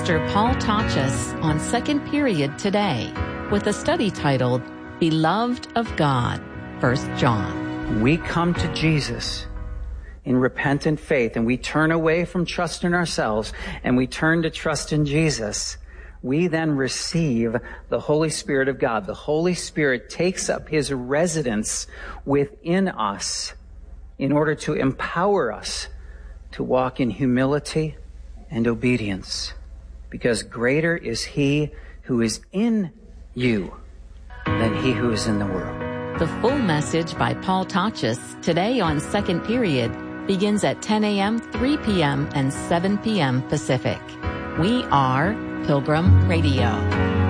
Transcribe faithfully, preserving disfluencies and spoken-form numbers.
Pastor Paul Tachus on Second Period today with a study titled, Beloved of God, First John. We come to Jesus in repentant faith and we turn away from trust in ourselves and we turn to trust in Jesus. We then receive the Holy Spirit of God. The Holy Spirit takes up his residence within us in order to empower us to walk in humility and obedience, because greater is he who is in you than he who is in the world. The full message by Paul Tachus today on Second Period begins at ten a.m., three p.m., and seven p.m. Pacific. We are Pilgrim Radio.